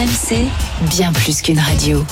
RMC, bien plus qu'une radio.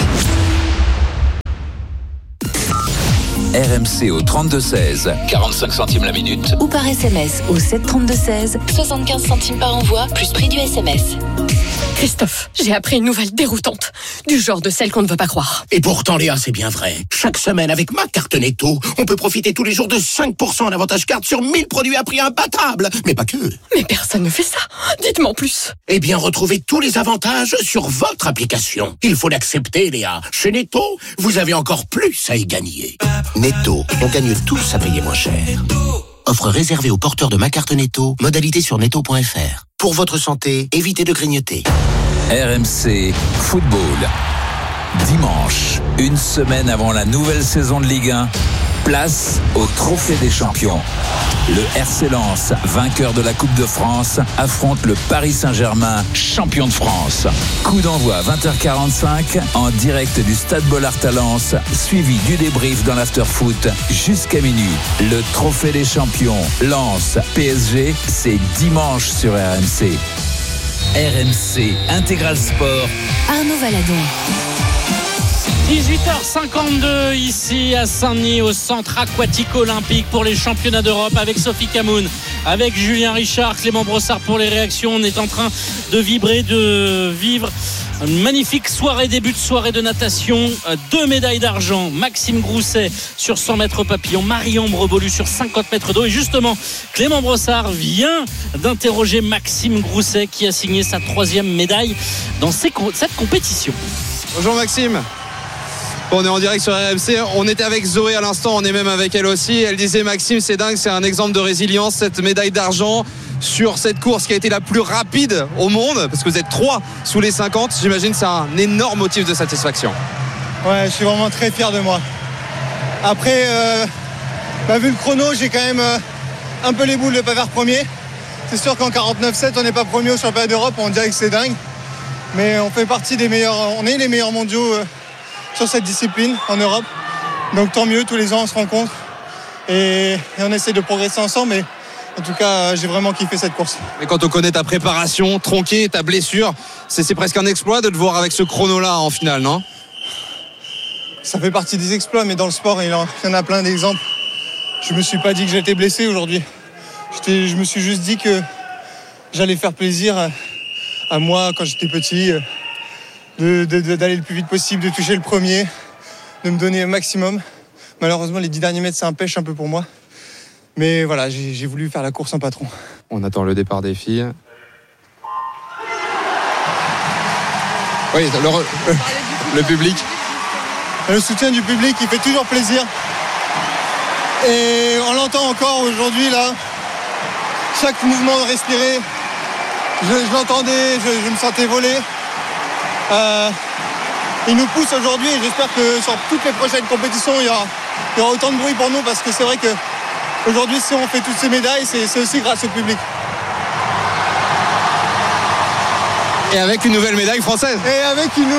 RMC au 32-16, 45 centimes la minute. Ou par SMS au 732-16, 75 centimes par envoi, plus prix du SMS. Christophe, j'ai appris une nouvelle déroutante, du genre de celle qu'on ne veut pas croire. Et pourtant Léa, c'est bien vrai. Chaque semaine avec ma carte Netto, on peut profiter tous les jours de 5% en avantage carte sur 1000 produits à prix imbattable. Mais pas que. Mais personne ne fait ça. Dites-moi en plus. Eh bien, retrouvez tous les avantages sur votre application. Il faut l'accepter, Léa. Chez Netto, vous avez encore plus à y gagner. Netto, on gagne tous à payer moins cher. Offre réservée aux porteurs de ma carte Netto. Modalité sur netto.fr. Pour votre santé, évitez de grignoter. RMC Football. Dimanche, une semaine avant la nouvelle saison de Ligue 1, place au Trophée des Champions. Le RC Lens, vainqueur de la Coupe de France, affronte le Paris Saint-Germain, champion de France. Coup d'envoi 20h45 en direct du Stade Bollaert à Lens, suivi du débrief dans l'after-foot jusqu'à minuit. Le Trophée des Champions, Lens, PSG, c'est dimanche sur RMC. RMC Intégral Sport. Arnaud Valadon. 18h52 ici à Saint-Denis au centre aquatique olympique pour les championnats d'Europe avec Sophie Camoun, avec Julien Richard, Clément Brossard pour les réactions. On est en train de vivre une magnifique soirée, début de soirée de natation. 2 médailles d'argent, Maxime Grousset sur 100 mètres papillon, Marie-Ambre Rebolu sur 50 mètres d'eau. Et justement, Clément Brossard vient d'interroger Maxime Grousset qui a signé sa 3e médaille dans cette compétition. Bonjour Maxime. On est en direct sur RMC, on était avec Zoé à l'instant, on est même avec elle aussi. Elle disait Maxime, c'est dingue, c'est un exemple de résilience, cette médaille d'argent sur cette course qui a été la plus rapide au monde, parce que vous êtes 3 sous les 50, j'imagine que c'est un énorme motif de satisfaction. Ouais, je suis vraiment très fier de moi. Après, vu le chrono, j'ai quand même un peu les boules de ne pas faire premier. C'est sûr qu'en 49,7 on n'est pas premier au championnat d'Europe, on dirait que c'est dingue. Mais on fait partie des meilleurs, on est les meilleurs mondiaux sur cette discipline en Europe. Donc tant mieux, tous les ans on se rencontre et on essaie de progresser ensemble. Mais en tout cas, j'ai vraiment kiffé cette course. Mais quand on connaît ta préparation tronquée, ta blessure, c'est presque un exploit de te voir avec ce chrono-là en finale, non ? Ça fait partie des exploits, mais dans le sport, il y en a plein d'exemples. Je me suis pas dit que j'étais blessé aujourd'hui. Je me suis juste dit que j'allais faire plaisir à moi quand j'étais petit. D'aller le plus vite possible, de toucher le premier, de me donner un maximum. Malheureusement, les 10 derniers mètres, c'est un pêche un peu pour moi. Mais voilà, j'ai voulu faire la course en patron. On attend le départ des filles. Oui, le public. Le soutien du public, il fait toujours plaisir. Et on l'entend encore aujourd'hui, là. Chaque mouvement de respirer, je l'entendais, je me sentais voler. Il nous pousse aujourd'hui et j'espère que sur toutes les prochaines compétitions il y aura autant de bruit pour nous, parce que c'est vrai qu'aujourd'hui si on fait toutes ces médailles c'est aussi grâce au public. Et avec une nouvelle médaille française. À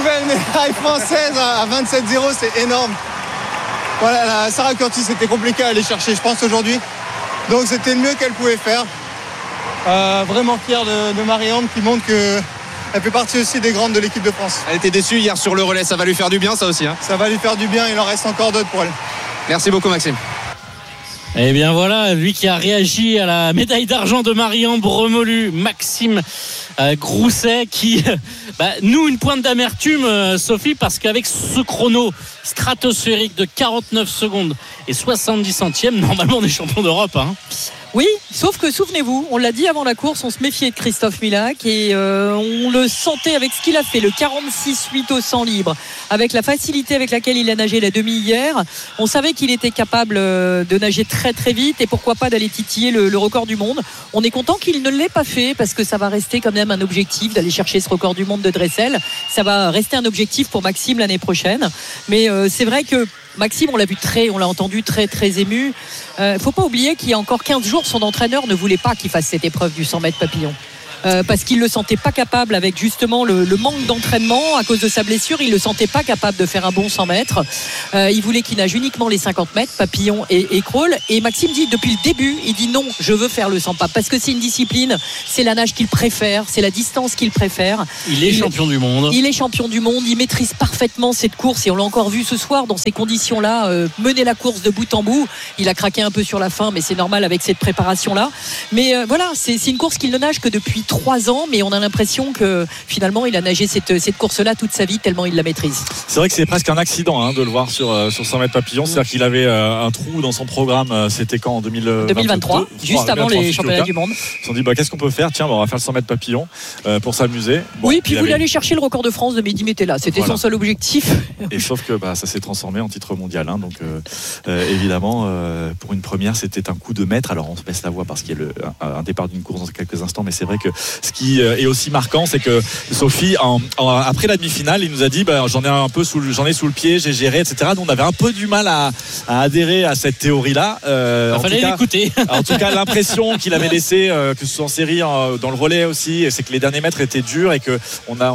27-0, c'est énorme. Voilà, la Sarah Curtis c'était compliqué à aller chercher je pense aujourd'hui, donc c'était le mieux qu'elle pouvait faire. Vraiment fier de Marie-Ambre qui montre que elle fait partie aussi des grandes de l'équipe de France. Elle était déçue hier sur le relais, ça va lui faire du bien ça aussi, hein. Ça va lui faire du bien, il en reste encore d'autres pour elle. Merci beaucoup Maxime. Eh bien voilà, lui qui a réagi à la médaille d'argent de Marie-Ambre Rebolu, Maxime Grousset, qui nous une pointe d'amertume, Sophie, parce qu'avec ce chrono stratosphérique de 49 secondes et 70 centièmes, normalement on est champion d'Europe, hein. Oui, sauf que souvenez-vous, on l'a dit avant la course, on se méfiait de Christophe Milak et on le sentait avec ce qu'il a fait, le 46-8 au 100 libre, avec la facilité avec laquelle il a nagé la demi hier. On savait qu'il était capable de nager très très vite et pourquoi pas d'aller titiller le record du monde. On est content qu'il ne l'ait pas fait parce que ça va rester quand même un objectif d'aller chercher ce record du monde de Dressel. Ça va rester un objectif pour Maxime l'année prochaine. Mais c'est vrai que Maxime, on l'a entendu très très ému. Faut pas oublier qu'il y a encore 15 jours, son entraîneur ne voulait pas qu'il fasse cette épreuve du 100 mètres papillon. parce qu'il le sentait pas capable, avec justement le manque d'entraînement à cause de sa blessure. Il le sentait pas capable de faire un bon 100 mètres. Il voulait qu'il nage uniquement les 50 mètres, papillon et crawl. Et Maxime dit depuis le début, il dit non, je veux faire le 100 pas, parce que c'est une discipline, c'est la nage qu'il préfère, c'est la distance qu'il préfère. Il est champion du monde. Il est champion du monde, il maîtrise parfaitement cette course et on l'a encore vu ce soir dans ces conditions-là, mener la course de bout en bout. Il a craqué un peu sur la fin, mais c'est normal avec cette préparation-là. Mais voilà, c'est une course qu'il ne nage que depuis 3 ans, mais on a l'impression que finalement il a nagé cette course-là toute sa vie tellement il la maîtrise. C'est vrai que c'est presque un accident de le voir sur 100 mètres papillon. C'est-à-dire qu'il avait un trou dans son programme. C'était quand, en 2023, juste avant les championnats du monde. Ils se sont dit qu'est-ce qu'on peut faire, tiens, on va faire le 100 mètres papillon pour s'amuser. Oui, puis il voulait aller chercher le record de France de Mehdi Metella, c'était son seul objectif. Et sauf que ça s'est transformé en titre mondial, donc évidemment pour une première c'était un coup de maître. Alors on se baisse la voix parce qu'il y a un départ d'une course dans quelques instants, mais c'est vrai que ce qui est aussi marquant, c'est que Sophie après la demi-finale, il nous a dit j'en ai sous le pied, j'ai géré, etc. Nous on avait un peu du mal à adhérer à cette théorie-là. Il fallait l'écouter. En tout cas, l'impression qu'il avait laissé, que ce soit en série, dans le relais aussi, c'est que les derniers mètres étaient durs et que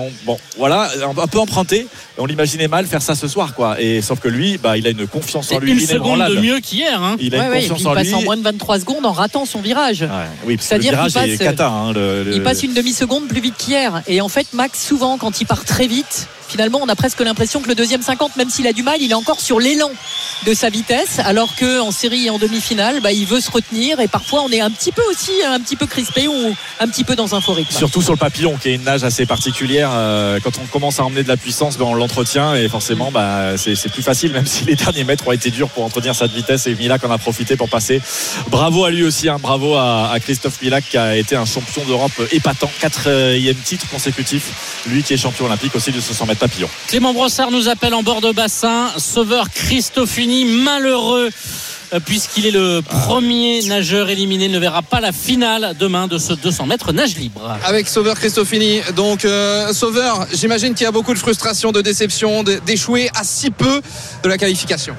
un peu emprunté. On l'imaginait mal faire ça ce soir, quoi. Et sauf que lui, il a une confiance en lui. Une seconde de mieux qu'hier. Il a une confiance en lui. Il passe en moins de 23 secondes en ratant son virage. Oui, parce que le virage est cata. Il passe une demi-seconde plus vite qu'hier. Et en fait, Max, souvent, quand il part très vite, finalement, on a presque l'impression que le deuxième 50, même s'il a du mal, il est encore sur l'élan de sa vitesse, alors qu'en série et en demi-finale, il veut se retenir et parfois on est un petit peu crispé ou un petit peu dans un faux rythme. Surtout sur le papillon, qui est une nage assez particulière. Quand on commence à emmener de la puissance, on l'entretient et forcément c'est plus facile, même si les derniers mètres ont été durs pour entretenir cette vitesse, et Milak en a profité pour passer. Bravo à lui aussi, bravo à Christophe Milak, qui a été un champion d'Europe épatant, 4e titre consécutif, lui qui est champion olympique aussi de 100 mètres papillon. Clément Brossard nous appelle en bord de bassin. Sauveur Cristofini, malheureux puisqu'il est le premier nageur éliminé, ne verra pas la finale demain de ce 200 mètres nage libre. Avec Sauveur Cristofini. Donc Sauveur, j'imagine qu'il y a beaucoup de frustration, de déception, d'échouer à si peu de la qualification.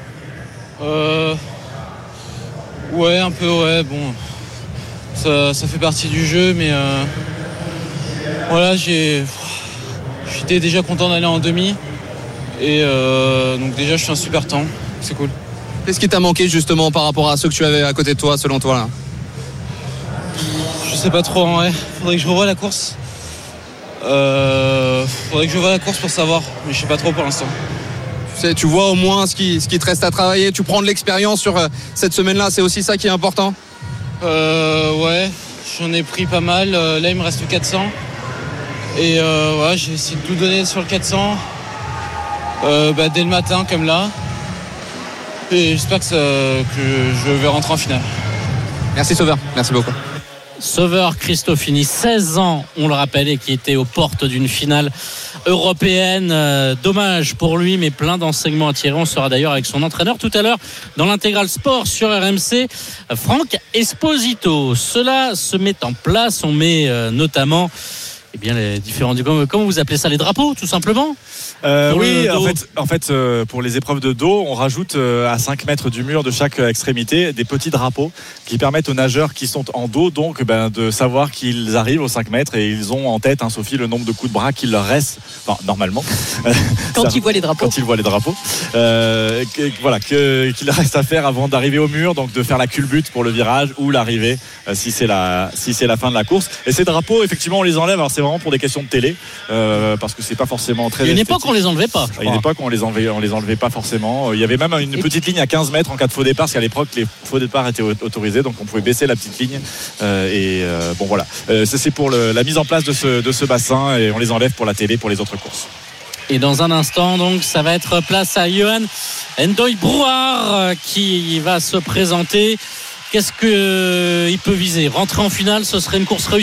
Ouais, un peu, ouais. Bon, ça fait partie du jeu, mais voilà, j'étais déjà content d'aller en demi. Et donc déjà, je suis un super temps. C'est cool. Qu'est-ce qui t'a manqué justement par rapport à ceux que tu avais à côté de toi, selon toi là ? Je sais pas trop, en vrai. Faudrait que je revoie la course. Pour savoir, mais je sais pas trop pour l'instant. Tu vois au moins ce qui te reste à travailler. Tu prends de l'expérience sur cette semaine-là. C'est aussi ça qui est important. Ouais, j'en ai pris pas mal. Là, il me reste le 400. Et j'ai essayé de tout donner sur le 400 dès le matin, comme là. Et j'espère que je vais rentrer en finale. Merci Sauveur, merci beaucoup. Sauveur Cristofini, 16 ans, on le rappelle, et qui était aux portes d'une finale européenne. Dommage pour lui, mais plein d'enseignements à tirer. On sera d'ailleurs avec son entraîneur tout à l'heure dans l'intégral sport sur RMC, Franck Esposito. Cela se met en place. On met notamment les différents, comment vous appelez ça, les drapeaux, tout simplement. Oui, en fait, pour les épreuves de dos, on rajoute à 5 mètres du mur de chaque extrémité des petits drapeaux qui permettent aux nageurs qui sont en dos donc de savoir qu'ils arrivent aux 5 mètres, et ils ont en tête, Sophie, le nombre de coups de bras qu'il leur reste, normalement. Quand ils voient les drapeaux. Qu'il leur reste à faire avant d'arriver au mur, donc de faire la culbute pour le virage ou l'arrivée si c'est la fin de la course. Et ces drapeaux, effectivement, on les enlève. Alors c'est vraiment pour des questions de télé, parce que c'est pas forcément très. Il y a une époque on les enlevait pas. Il y a une époque on les enlevait pas forcément. Il y avait même une petite ligne à 15 mètres en cas de faux départ, parce qu'à l'époque les faux départs étaient autorisés, donc on pouvait baisser la petite ligne. Ça c'est pour la mise en place de ce bassin, et on les enlève pour la télé, pour les autres courses. Et dans un instant, donc, ça va être place à Johan Ndoye Brouard qui va se présenter. Qu'est-ce qu'il peut viser ? Rentrer en finale, ce serait une course réussie ?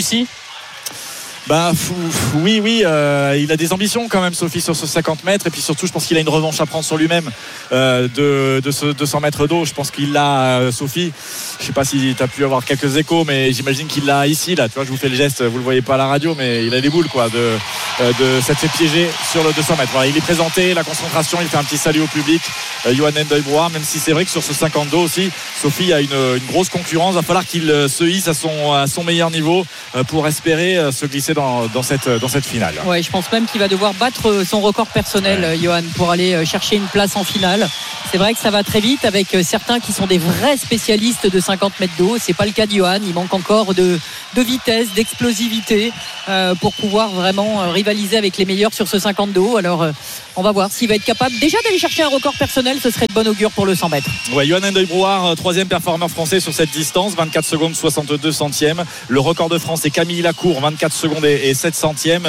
Oui, il a des ambitions quand même, Sophie, sur ce 50 mètres, et puis surtout je pense qu'il a une revanche à prendre sur lui-même de ce 200 mètres d'eau. Je pense qu'il l'a, Sophie, je sais pas si tu as pu avoir quelques échos, mais j'imagine qu'il l'a ici, là, tu vois, je vous fais le geste, vous le voyez pas à la radio, mais il a des boules, quoi, de s'être fait piéger sur le 200 mètres. Voilà, il est présenté, la concentration, il fait un petit salut au public. Johan Endooij-Brouard, même si c'est vrai que sur ce 50 dos aussi, Sophie a une grosse concurrence. Il va falloir qu'il se hisse à son meilleur niveau pour espérer se glisser dans cette finale. Ouais, je pense même qu'il va devoir battre son record personnel, Johan, pour aller chercher une place en finale. C'est vrai que ça va très vite avec certains qui sont des vrais spécialistes de 50 mètres d'eau. C'est pas le cas de Johan. Il manque encore de vitesse, d'explosivité pour pouvoir vraiment rivaliser avec les meilleurs sur ce 50 d'eau. Alors on va voir s'il va être capable déjà d'aller chercher un record personnel. Ce serait de bon augure pour le 100 mètres. Ouais, Johan Endooij-Brouard, troisième performeur français sur cette distance, 24 secondes 62 centièmes. Le record de France, c'est Camille Lacour, 24 secondes et 7 centièmes.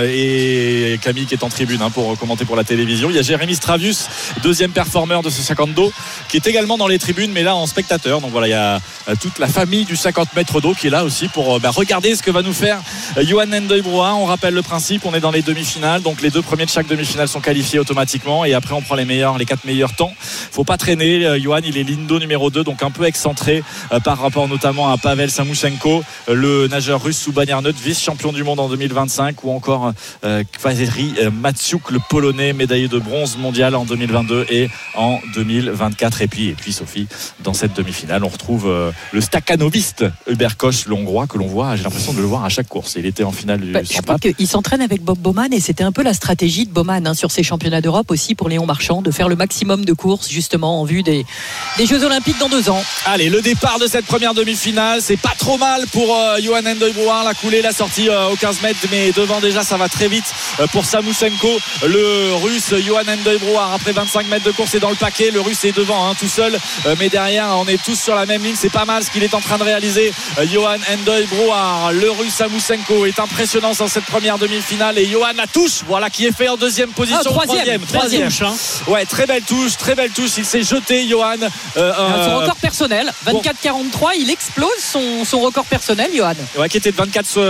Et Camille qui est en tribune pour commenter pour la télévision. Il y a Jérémy Stravius, deuxième performeur de ce 50 d'eau, qui est également dans les tribunes, mais là en spectateur. Donc voilà, il y a toute la famille du 50 mètres d'eau qui est là aussi pour regarder ce que va nous faire Johan Endooij-Brouard. On rappelle le principe, on est dans les demi-finales, donc les deux premiers de chaque demi-finale sont qualifiés automatiquement et après on prend les 4 meilleurs temps. Faut pas traîner. Johan, il est lindo numéro 2, donc un peu excentré par rapport notamment à Pavel Samouchenko, le nageur russe Souban Arnaud, vice-champion du monde en 2025, ou encore Kazimierz Maciuk, le polonais, médaillé de bronze mondial en 2022 et en 2024. Et puis Sophie, dans cette demi-finale, on retrouve le stakhanoviste Hubert Koch, le hongrois, que l'on voit, j'ai l'impression de le voir à chaque course. Il était en finale du 100 je crois qu'il s'entraîne avec Bob Bowman et c'était un peu la stratégie de Bowman sur ces championnats d'Europe aussi pour Léon Marchand, de faire le maximum de courses justement en vue des Jeux Olympiques dans 2 ans. Allez, le départ de cette première demi-finale, c'est pas trop mal pour Johan Endooij-Brouard. La coulée, la sortie aux 15 mètres, mais devant déjà ça va très vite pour Samouchenko, le russe. Johan Endooij-Brouard après 25 mètres de course est dans le paquet, le russe est devant tout seul, mais derrière on est tous sur la même ligne. C'est pas mal ce qu'il est en train de réaliser, Johan Endooij-Brouard. Le russe Samouchenko est impressionnant dans cette première demi-finale et Johan la touche, voilà, qui est fait en deuxième position. Troisième. Ouais, très belle touche, il s'est jeté, Johan. Son record personnel 24,43, il explose son record personnel, Johan. Ouais, qui était de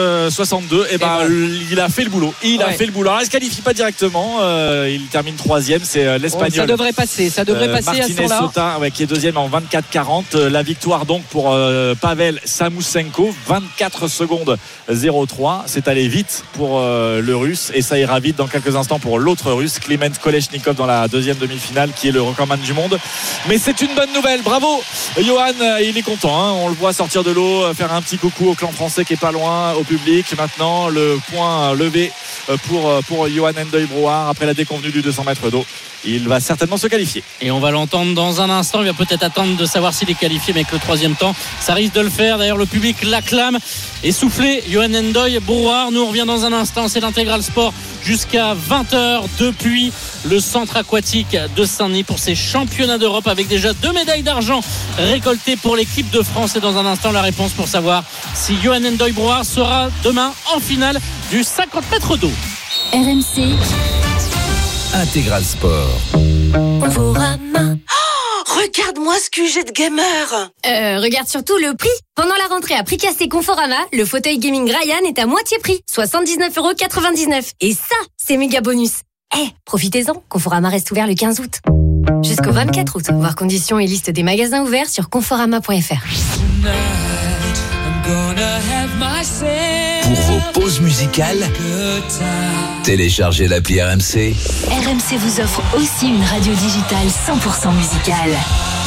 24,62. Et il a fait le boulot. Alors il se qualifie pas directement, il termine 3e, c'est l'Espagnol. Ça devrait passer Martinez à ce temps-là. Sota, qui est 2e en 24,40. La victoire donc pour Pavel Samouchenko, 24 secondes 0,3. C'est allé vite pour le russe et ça ira vite dans quelques instants pour l'autre russe, Kliment Kolesnikov, dans la deuxième demi-finale, qui est le recordman du monde. Mais c'est une bonne nouvelle, bravo Johan, il est content, on le voit sortir de l'eau, faire un petit coucou au clan français qui est pas loin, au public. Maintenant le point levé pour Johan Endooij-Brouard après la déconvenue du 200 mètres d'eau. Il va certainement se qualifier. Et on va l'entendre dans un instant. Il va peut-être attendre de savoir s'il est qualifié, mais avec le 3e temps, ça risque de le faire. D'ailleurs, le public l'acclame. Essoufflé, Johan Endooij-Brouard. Nous, on revient dans un instant. C'est l'Intégral Sport jusqu'à 20h depuis le centre aquatique de Saint-Denis pour ces championnats d'Europe, avec déjà 2 médailles d'argent récoltées pour l'équipe de France. Et dans un instant, la réponse pour savoir si Johan Endooij-Brouard sera demain en finale du 50 mètres d'eau. RMC Intégral Sport. Conforama. Oh, regarde-moi ce que j'ai de gamer. Regarde surtout le prix. Pendant la rentrée à prix cassé Conforama, le fauteuil gaming Ryan est à moitié prix, 79,99 €. Et ça, c'est méga bonus. Profitez-en, Conforama reste ouvert le 15 août. Jusqu'au 24 août. Voir conditions et liste des magasins ouverts sur conforama.fr. Pour vos pauses musicales, téléchargez l'appli RMC. RMC vous offre aussi une radio digitale 100% musicale.